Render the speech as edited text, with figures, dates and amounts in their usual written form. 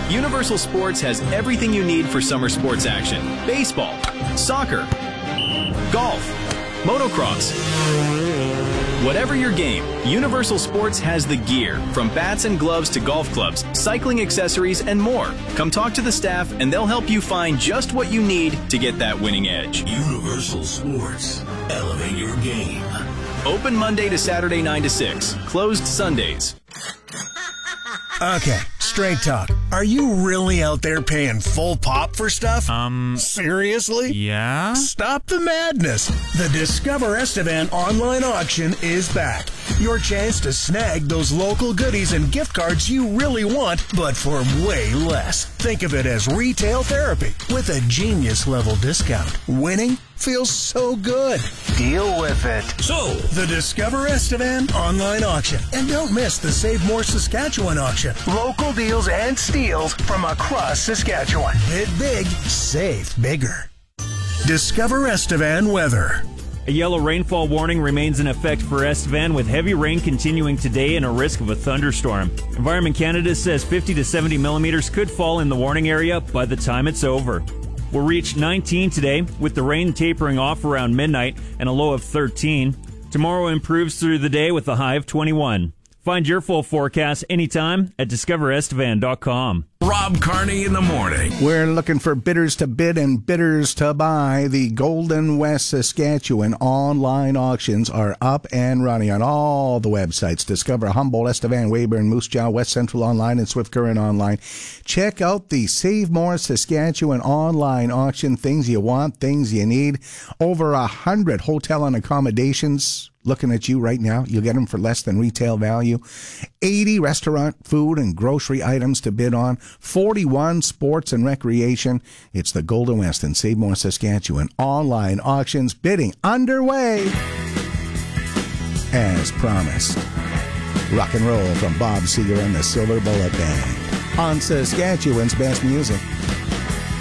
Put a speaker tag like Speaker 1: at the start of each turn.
Speaker 1: Universal Sports has everything you need for summer sports action. Baseball, soccer, golf, motocross. Whatever your game, Universal Sports has the gear, from bats and gloves to golf clubs, cycling accessories, and more. Come talk to the staff and they'll help you find just what you need to get that winning edge.
Speaker 2: Universal Sports. Elevate your game.
Speaker 1: Open Monday to Saturday 9 to 6. Closed Sundays.
Speaker 3: Okay, straight talk. Are you really out there paying full pop for stuff? Seriously?
Speaker 4: Yeah?
Speaker 3: Stop the madness. The Discover Estevan online auction is back. Your chance to snag those local goodies and gift cards you really want, but for way less. Think of it as retail therapy with a genius-level discount. Winning feels so good. Deal with it.
Speaker 2: So,
Speaker 3: The Discover Estevan online auction. And don't miss the Save More Saskatchewan auction. Local deals and steals from across Saskatchewan. Bid big, save bigger. Discover Estevan weather.
Speaker 5: A yellow rainfall warning remains in effect for Estevan, with heavy rain continuing today and a risk of a thunderstorm. Environment Canada says 50 to 70 millimeters could fall in the warning area by the time it's over. We'll reach 19 today, with the rain tapering off around midnight and a low of 13. Tomorrow improves through the day with a high of 21. Find your full forecast anytime at discoverestevan.com.
Speaker 2: Rob Carney in the morning.
Speaker 6: We're looking for bidders to bid and bidders to buy. The Golden West Saskatchewan online auctions are up and running on all the websites. Discover Humboldt, Estevan, Weyburn, Moose Jaw, West Central online, and Swift Current online. Check out the Save More Saskatchewan online auction. Things you want, things you need. Over 100 hotel and accommodations looking at you right now. You'll get them for less than retail value. 80 restaurant, food, and grocery items to bid on. 41 sports and recreation. It's the Golden West and Save More Saskatchewan online auctions. Bidding underway. As promised, rock and roll from Bob Seger and the Silver Bullet Band on Saskatchewan's best music.